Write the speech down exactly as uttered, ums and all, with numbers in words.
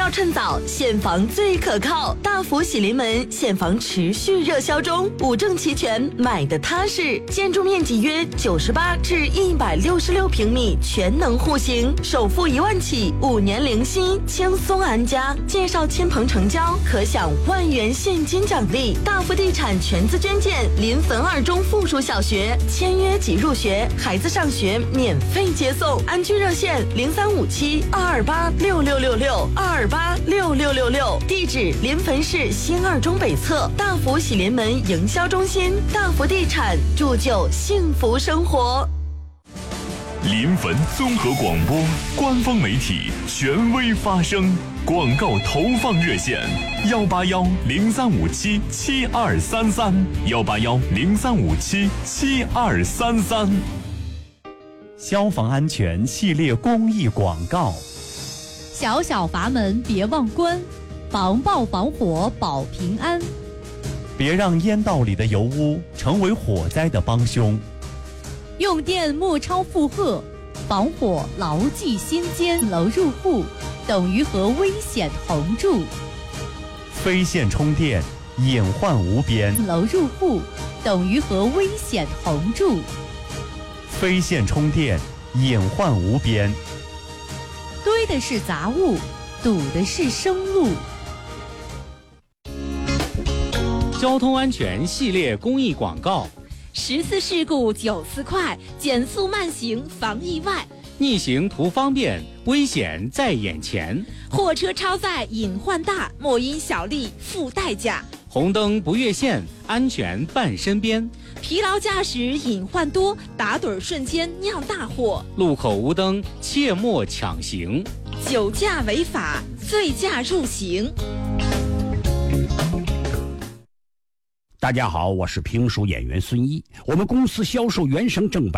要趁早，现房最可靠。大福喜临门，现房持续热销中，五证齐全，买的踏实。建筑面积约九十八至一百六十六平米，全能户型，首付一万起，五年零息，轻松安家。介绍亲朋成交，可享万元现金奖励。大福地产全资捐建临汾二中附属小学，签约即入学，孩子上学免费接送。安居热线零三五七二二八六六六六二二八六六六六，地址临汾市新二中北侧大福喜临门营销中心。大福地产，铸就幸福生活。 临汾综合广播官方媒体，权威发声。广告投放热线：幺八幺零三五七七二三三，幺八幺零三五七七二三三。 消防安全系列公益广告： 小小阀门别忘关，防爆防火保平安。 别让烟道里的油污成为火灾的帮凶。 用电莫超负荷，防火牢记心间。楼入户等于和危险同住。 飞线充电，隐患无边。 楼入户等于和危险同住。 飞线充电，隐患无边。 堆的是杂物，堵的是生路。 交通安全系列公益广告： 十次事故九次快，减速慢行防意外。 逆行图方便，危险在眼前。 货车超载隐患大，莫因小利付代价。 红灯不越线，安全伴身边。 疲劳驾驶隐患多，打盹瞬间酿大祸。 路口无灯，切莫抢行。 酒驾违法，醉驾入刑。 大家好，我是评书演员孙一。我们公司销售原声正版